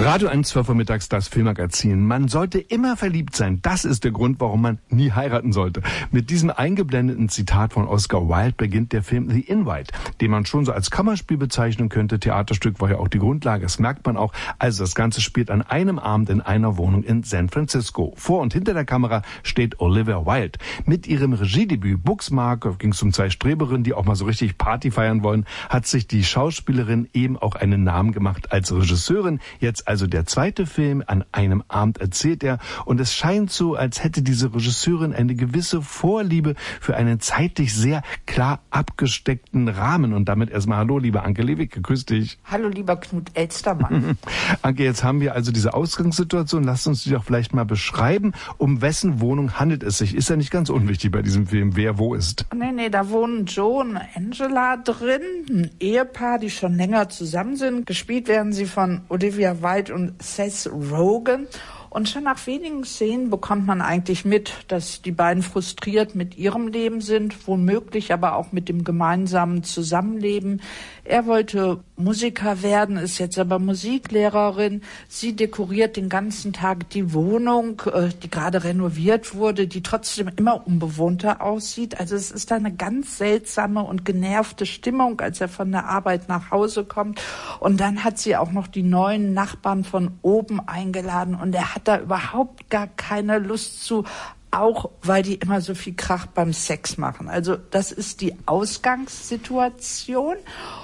Radio 1, 12 Uhr mittags, das Filmmagazin. Man sollte immer verliebt sein. Das ist der Grund, warum man nie heiraten sollte. Mit diesem eingeblendeten Zitat von Oscar Wilde beginnt der Film The Invite, den man schon so als Kammerspiel bezeichnen könnte. Theaterstück war ja auch die Grundlage. Das merkt man auch. Also das Ganze spielt an einem Abend in einer Wohnung in San Francisco. Vor und hinter der Kamera steht Olivia Wilde. Mit ihrem Regiedebüt Booksmart, ging es um zwei Streberinnen, die auch mal so richtig Party feiern wollen, hat sich die Schauspielerin eben auch einen Namen gemacht als Regisseurin. Jetzt also der zweite Film, an einem Abend erzählt er. Und es scheint so, als hätte diese Regisseurin eine gewisse Vorliebe für einen zeitlich sehr klar abgesteckten Rahmen. Und damit erstmal hallo, liebe Anke Lewicke, grüß dich. Hallo, lieber Knut Elstermann. Anke, jetzt haben wir also diese Ausgangssituation. Lass uns die doch vielleicht mal beschreiben. Um wessen Wohnung handelt es sich? Ist ja nicht ganz unwichtig bei diesem Film, wer wo ist. Nee, da wohnen Joe und Angela drin. Ein Ehepaar, die schon länger zusammen sind. Gespielt werden sie von Olivia Wilde und Seth Rogen. Und schon nach wenigen Szenen bekommt man eigentlich mit, dass die beiden frustriert mit ihrem Leben sind, womöglich aber auch mit dem gemeinsamen Zusammenleben. Er wollte Musiker werden, ist jetzt aber Musiklehrerin. Sie dekoriert den ganzen Tag die Wohnung, die gerade renoviert wurde, die trotzdem immer unbewohnter aussieht. Also es ist da eine ganz seltsame und genervte Stimmung, als er von der Arbeit nach Hause kommt. Und dann hat sie auch noch die neuen Nachbarn von oben eingeladen und er hat da überhaupt gar keine Lust zu, auch weil die immer so viel Krach beim Sex machen. Also das ist die Ausgangssituation.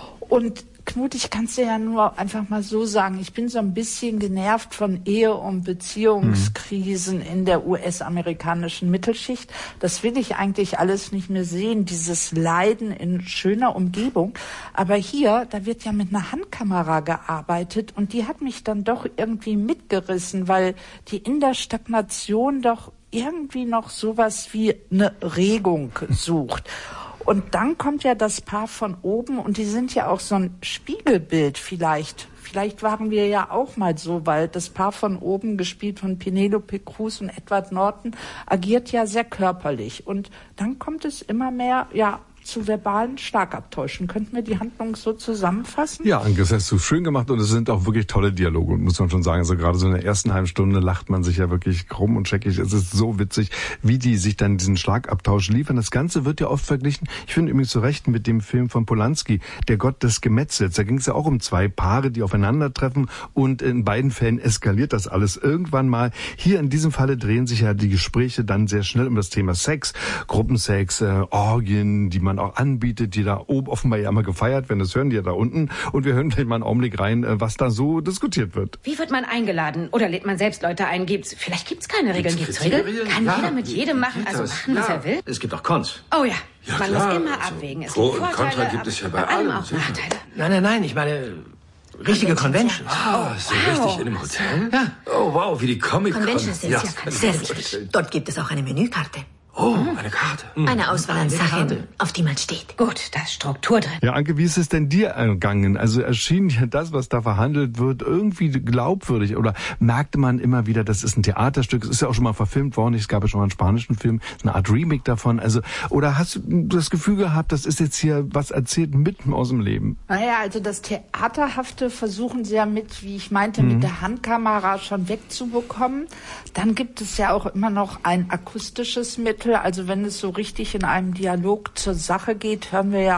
Und Knut, ich kann es dir ja nur einfach mal so sagen, ich bin so ein bisschen genervt von Ehe- und Beziehungskrisen in der US-amerikanischen Mittelschicht. Das will ich eigentlich alles nicht mehr sehen, dieses Leiden in schöner Umgebung. Aber hier, da wird ja mit einer Handkamera gearbeitet und die hat mich dann doch irgendwie mitgerissen, weil die in der Stagnation doch irgendwie noch sowas wie eine Regung sucht. Und dann kommt ja das Paar von oben und die sind ja auch so ein Spiegelbild vielleicht. Vielleicht waren wir ja auch mal so, weil das Paar von oben, gespielt von Penelope Cruz und Edward Norton, agiert ja sehr körperlich. Und dann kommt es immer mehr, zu verbalen Schlagabtäuschen. Könnten wir die Handlung so zusammenfassen? Ja, Anke, das hast du schön gemacht und es sind auch wirklich tolle Dialoge, muss man schon sagen. Also gerade so in der ersten halben Stunde lacht man sich ja wirklich krumm und scheckig. Es ist so witzig, wie die sich dann diesen Schlagabtausch liefern. Das Ganze wird ja oft verglichen, ich finde übrigens zu Recht, mit dem Film von Polanski, Der Gott des Gemetzels. Da ging es ja auch um zwei Paare, die aufeinandertreffen und in beiden Fällen eskaliert das alles irgendwann mal. Hier in diesem Falle drehen sich ja die Gespräche dann sehr schnell um das Thema Sex, Gruppensex, Orgien, die man auch anbietet, die da oben offenbar ja immer gefeiert werden. Das hören die ja da unten. Und wir hören gleich mal einen Augenblick rein, was da so diskutiert wird. Wie wird man eingeladen? Oder lädt man selbst Leute ein? Vielleicht gibt's keine Regeln. Gibt's Regeln? Kann jeder mit jedem machen, also machen, was er will? Es gibt auch Cons. Oh ja, man klar, muss immer also abwägen. Es Pro gibt und Vorteile, Contra gibt es ja bei allem allem. auch Nachteile. Nein, ich meine richtige Conventions. So richtig in einem Hotel? Ja. Oh, wow, wie die Comic-Con. Conventions sind sehr wichtig. Dort gibt es auch eine Menükarte. Oh, eine Karte. Eine Auswahl an Sachen, auf die man steht. Gut, da ist Struktur drin. Ja, Anke, wie ist es denn dir ergangen? Also erschien ja das, was da verhandelt wird, irgendwie glaubwürdig? Oder merkte man immer wieder, das ist ein Theaterstück, es ist ja auch schon mal verfilmt worden, es gab ja schon mal einen spanischen Film, eine Art Remake davon. Also, oder hast du das Gefühl gehabt, das ist jetzt hier was erzählt mitten aus dem Leben? Naja, also das Theaterhafte versuchen sie ja mit, wie ich meinte, mit der Handkamera schon wegzubekommen. Dann gibt es ja auch immer noch ein akustisches Mittel. Also wenn es so richtig in einem Dialog zur Sache geht, hören wir ja